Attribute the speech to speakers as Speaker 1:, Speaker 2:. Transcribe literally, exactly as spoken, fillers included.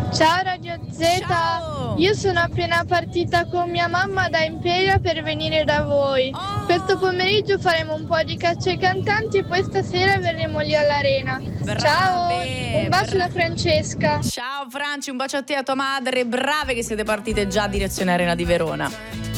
Speaker 1: Ciao Radio Z,
Speaker 2: Ciao.
Speaker 1: io sono appena partita con mia mamma da Imperia per venire da voi.
Speaker 2: Oh.
Speaker 1: Questo pomeriggio faremo un po' di caccia ai cantanti e poi stasera verremo lì all'arena.
Speaker 2: Brave,
Speaker 1: Ciao, un bacio
Speaker 2: bra-
Speaker 1: da Francesca.
Speaker 2: Ciao Franci, un bacio a te e a tua madre, brave che siete partite già a direzione Arena di Verona.